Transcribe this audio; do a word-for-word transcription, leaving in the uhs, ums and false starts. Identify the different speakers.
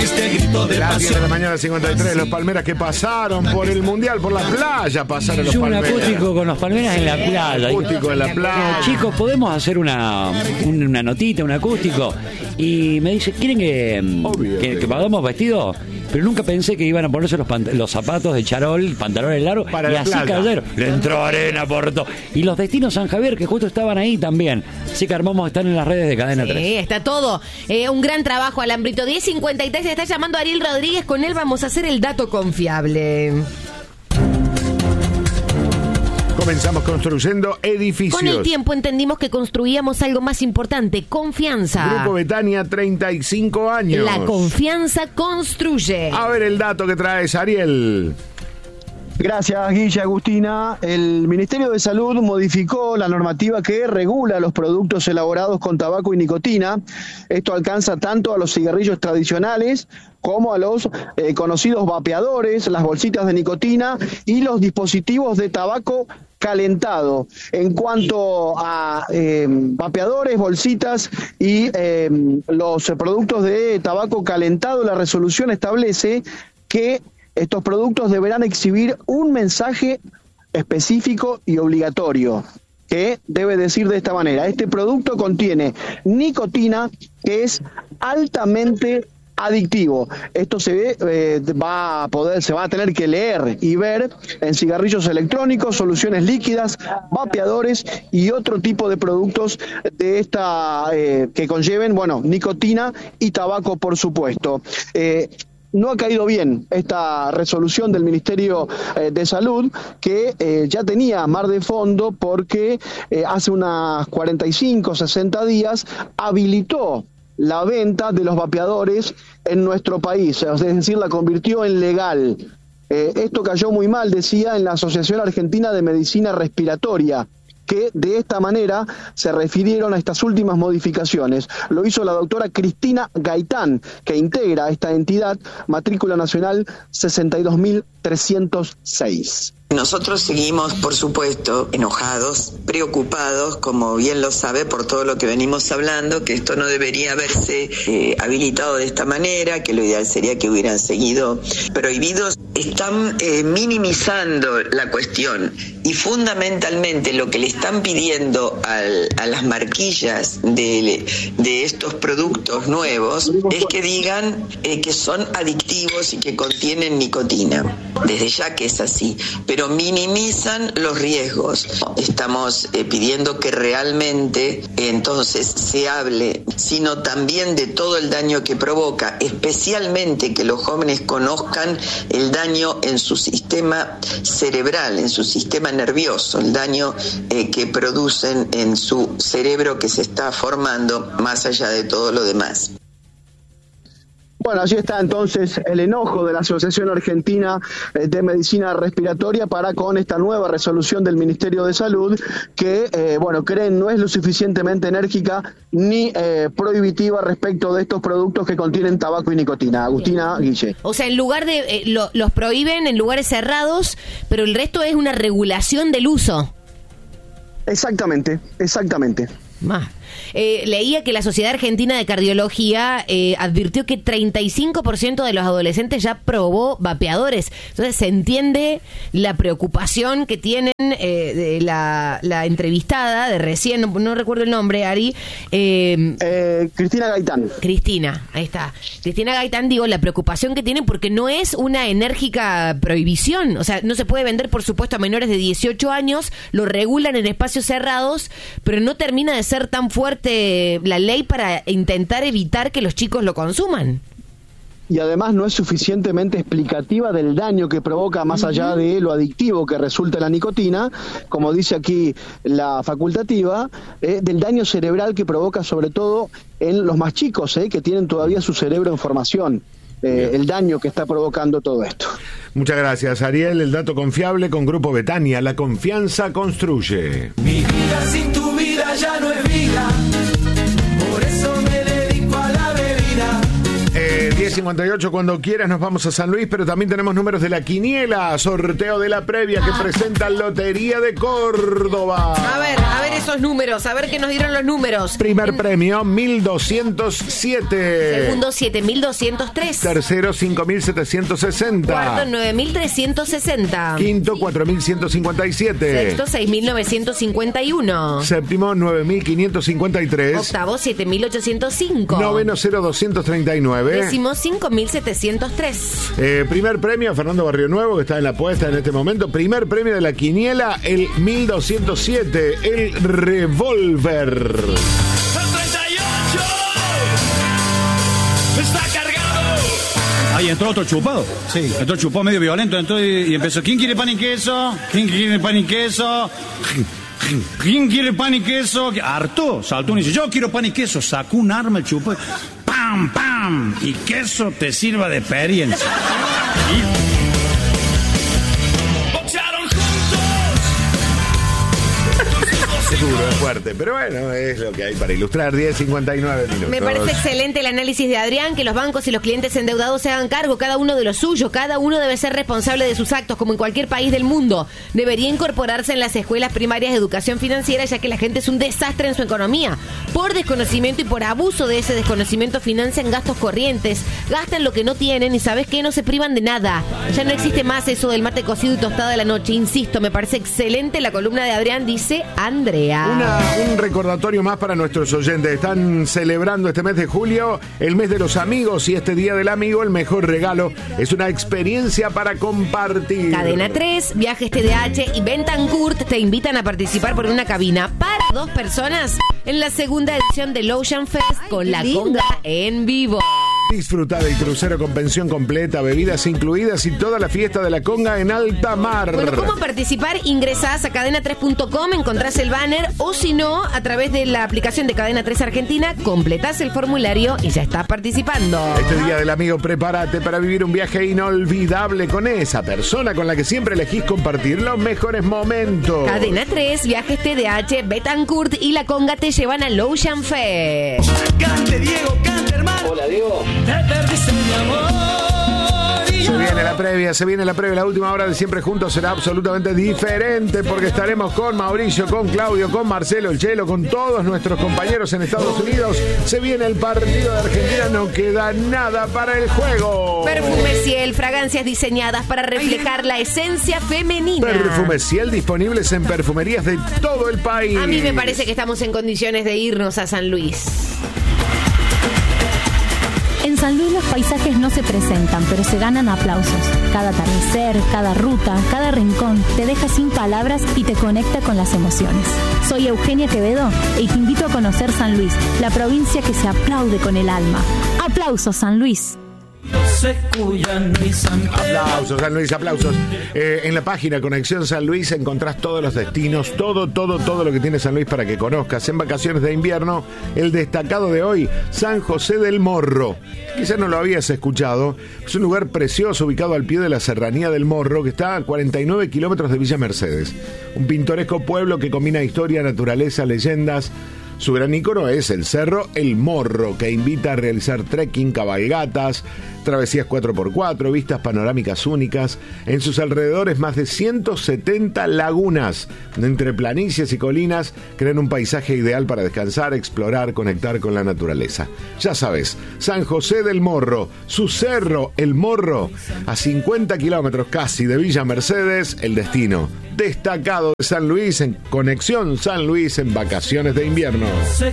Speaker 1: este grito de
Speaker 2: Las diez de
Speaker 1: pasión.
Speaker 2: la mañana, cincuenta y tres, los Palmeras que pasaron por el Mundial, por la playa pasaron los
Speaker 3: Yo un
Speaker 2: Palmeras.
Speaker 3: acústico con los Palmeras en la playa.
Speaker 2: Acústico en la playa.
Speaker 3: Chicos, ¿podemos hacer una, una notita, un acústico? Y me dice, ¿quieren que,
Speaker 2: Obvio,
Speaker 3: que,
Speaker 2: sí.
Speaker 3: que pagamos vestido? Pero nunca pensé que iban a ponerse los, pant- los zapatos de charol, pantalones largos,
Speaker 2: Para
Speaker 3: y
Speaker 2: la
Speaker 3: así
Speaker 2: playa.
Speaker 3: cayeron. Le entró arena por todo. Y los destinos San Javier, que justo estaban ahí también. Así que armamos, están en las redes de Cadena tres.
Speaker 4: Sí, está todo. Eh, un gran trabajo, Alambrito. diez cincuenta y tres, está llamando Ariel Rodríguez. Con él vamos a hacer el dato confiable.
Speaker 2: Comenzamos construyendo edificios.
Speaker 4: Con el tiempo entendimos que construíamos algo más importante, confianza.
Speaker 2: Grupo Betania, treinta y cinco años.
Speaker 4: La confianza construye.
Speaker 2: A ver el dato que traes, Ariel.
Speaker 5: Gracias, Guilla, Agustina. El Ministerio de Salud modificó la normativa que regula los productos elaborados con tabaco y nicotina. Esto alcanza tanto a los cigarrillos tradicionales como a los eh, conocidos vapeadores, las bolsitas de nicotina y los dispositivos de tabaco calentado. En cuanto a eh, vapeadores, bolsitas y eh, los productos de tabaco calentado, la resolución establece que estos productos deberán exhibir un mensaje específico y obligatorio que debe decir de esta manera: este producto contiene nicotina, que es altamente adictivo. Esto se ve, eh, va a poder, se va a tener que leer y ver en cigarrillos electrónicos, soluciones líquidas, vapeadores y otro tipo de productos de esta eh, que conlleven, bueno, nicotina y tabaco, por supuesto. Eh, No ha caído bien esta resolución del Ministerio eh, de Salud, que eh, ya tenía mar de fondo porque eh, hace unas cuarenta y cinco, sesenta días habilitó la venta de los vapeadores en nuestro país, es decir, la convirtió en legal. Eh, esto cayó muy mal, decía, en la Asociación Argentina de Medicina Respiratoria, que de esta manera se refirieron a estas últimas modificaciones. Lo hizo la doctora Cristina Gaitán, que integra esta entidad, matrícula nacional sesenta y dos mil trescientos seis.
Speaker 6: Nosotros seguimos, por supuesto, enojados, preocupados, como bien lo sabe, por todo lo que venimos hablando, que esto no debería haberse eh, habilitado de esta manera, que lo ideal sería que hubieran seguido prohibidos. Están eh, minimizando la cuestión y fundamentalmente lo que le están pidiendo al, a las marquillas de, de estos productos nuevos es que digan eh, que son adictivos y que contienen nicotina. Desde ya que es así, pero minimizan los riesgos. Estamos eh, pidiendo que realmente eh, entonces se hable, sino también de todo el daño que provoca, especialmente que los jóvenes conozcan el daño en su sistema cerebral, en su sistema nervioso, el daño eh, que producen en su cerebro que se está formando más allá de todo lo demás.
Speaker 5: Bueno, allí está entonces el enojo de la Asociación Argentina de Medicina Respiratoria para con esta nueva resolución del Ministerio de Salud que, eh, bueno, creen no es lo suficientemente enérgica ni eh, prohibitiva respecto de estos productos que contienen tabaco y nicotina. Agustina, Guille.
Speaker 4: O sea, en lugar de eh, lo, los prohíben en lugares cerrados, pero el resto es una regulación del uso.
Speaker 5: Exactamente, exactamente.
Speaker 4: Más. Eh, leía que la Sociedad Argentina de Cardiología eh, advirtió que treinta y cinco por ciento de los adolescentes ya probó vapeadores. Entonces se entiende la preocupación que tienen eh, de la, la entrevistada de recién, no, no recuerdo el nombre, Ari. Eh,
Speaker 5: eh, Cristina Gaitán.
Speaker 4: Cristina, ahí está. Cristina Gaitán, digo, la preocupación que tienen porque no es una enérgica prohibición. O sea, no se puede vender, por supuesto, a menores de dieciocho años, lo regulan en espacios cerrados, pero no termina de ser tan fuerte la ley para intentar evitar que los chicos lo consuman.
Speaker 5: Y además no es suficientemente explicativa del daño que provoca, más allá de lo adictivo que resulta la nicotina, como dice aquí la facultativa, eh, del daño cerebral que provoca sobre todo en los más chicos, eh, que tienen todavía su cerebro en formación. Eh, el daño que está provocando todo esto.
Speaker 2: Muchas gracias, Ariel. El dato confiable con Grupo Betania. La confianza construye.
Speaker 1: Mi vida sin tu vida ya no es vida, por eso me dedico a la bebida.
Speaker 2: Eh, diez cincuenta y ocho, cuando quieras nos vamos a San Luis, pero también tenemos números de la quiniela, sorteo de la previa que presenta Lotería de Córdoba.
Speaker 4: A ver, a ver esos números, a ver qué nos dieron los números.
Speaker 2: Primer
Speaker 4: En-
Speaker 2: premio, mil doscientos siete.
Speaker 4: Segundo, siete mil doscientos tres.
Speaker 2: Tercero, cinco mil setecientos sesenta.
Speaker 4: Cuarto, nueve mil trescientos sesenta.
Speaker 2: Quinto, cuatro mil ciento cincuenta y siete.
Speaker 4: Sexto, seis mil novecientos cincuenta y uno.
Speaker 2: Séptimo, nueve mil quinientos cincuenta y tres.
Speaker 4: Octavo, siete mil ochocientos cinco.
Speaker 2: Noveno, cero doscientos treinta y nueve.
Speaker 4: Décimo, cinco mil setecientos tres.
Speaker 2: Eh, primer premio, Fernando Barrio Nuevo, que está en la apuesta en este momento. Primer premio de la quiniela, el mil doscientos siete, el revólver.
Speaker 1: El treinta y ocho está cargado.
Speaker 7: Ahí entró otro chupado. Sí. Entró chupado medio violento, entró y, y empezó. ¿Quién quiere pan y queso? ¿Quién quiere pan y queso? ¿Quién quiere pan y queso? Harto, saltó uno y dice, yo quiero pan y queso. Sacó un arma el chupado. ¡Pam, pam! Y queso te sirva de experiencia.
Speaker 1: Boxearon juntos.
Speaker 2: Es duro, es fuerte, pero bueno, es lo que hay para ilustrar. diez cincuenta y nueve minutos.
Speaker 4: Me parece excelente el análisis de Adrián, que los bancos y los clientes endeudados se hagan cargo, cada uno de lo suyo, cada uno debe ser responsable de sus actos, como en cualquier país del mundo. Debería incorporarse en las escuelas primarias de educación financiera, ya que la gente es un desastre en su economía. Por desconocimiento y por abuso de ese desconocimiento financian gastos corrientes, gastan lo que no tienen y ¿sabes qué? No se privan de nada. Ya no existe más eso del mate cocido y tostada de la noche. Insisto, me parece excelente la columna de Adrián, dice Andrea.
Speaker 2: Una, un recordatorio más para nuestros oyentes. Están celebrando este mes de julio el mes de los amigos, y este día del amigo el mejor regalo es una experiencia para compartir.
Speaker 4: Cadena tres, Viajes T D H y Betancourt te invitan a participar por una cabina para dos personas en la segunda edición del Ocean Fest con la conga en vivo.
Speaker 2: Disfruta del crucero con pensión completa, bebidas incluidas y toda la fiesta de la conga en alta mar.
Speaker 4: Bueno, ¿cómo participar? Ingresás a cadena tres punto com, encontrás el banner, o si no, a través de la aplicación de Cadena tres Argentina, completás el formulario y ya estás participando.
Speaker 2: Este día del amigo, prepárate para vivir un viaje inolvidable con esa persona con la que siempre elegís compartir los mejores momentos.
Speaker 4: Cadena tres, Viajes T D H, Betancourt y la conga te llevan al Ocean Fest.
Speaker 1: Cante, Diego, cante, hermano. Hola, Diego. Te perdiste mi amor. Y
Speaker 2: Se
Speaker 1: yo-
Speaker 2: viene la previa, se viene la previa. La última hora de Siempre Juntos será absolutamente diferente, porque estaremos con Mauricio, con Claudio, con Marcelo, el Chelo, con todos nuestros compañeros en Estados Unidos. Se viene el partido de Argentina, no queda nada para el juego.
Speaker 4: Perfume Ciel, fragancias diseñadas para reflejar la esencia femenina.
Speaker 2: Perfume Ciel disponibles en perfumerías de todo el país.
Speaker 4: A mí me parece que estamos en condiciones de irnos a San Luis.
Speaker 8: En San Luis los paisajes no se presentan, pero se ganan aplausos. Cada atardecer, cada ruta, cada rincón te deja sin palabras y te conecta con las emociones. Soy Eugenia Quevedo y te invito a conocer San Luis, la provincia que se aplaude con el alma. ¡Aplausos, San Luis!
Speaker 1: Se cuyan mis San Pedro.
Speaker 2: Aplausos, San Luis, aplausos. Eh, en la página Conexión San Luis encontrás todos los destinos, todo, todo, todo lo que tiene San Luis para que conozcas. En vacaciones de invierno, el destacado de hoy, San José del Morro. Quizás no lo habías escuchado. Es un lugar precioso ubicado al pie de la Serranía del Morro, que está a cuarenta y nueve kilómetros de Villa Mercedes. Un pintoresco pueblo que combina historia, naturaleza, leyendas. Su gran ícono es el Cerro El Morro, que invita a realizar trekking, cabalgatas, travesías cuatro por cuatro, vistas panorámicas únicas. En sus alrededores, más de ciento setenta lagunas, entre planicies y colinas, crean un paisaje ideal para descansar, explorar, conectar con la naturaleza. Ya sabes, San José del Morro, su Cerro El Morro, a cincuenta kilómetros casi de Villa Mercedes, el destino destacado de San Luis en Conexión San Luis en vacaciones de invierno.
Speaker 1: Se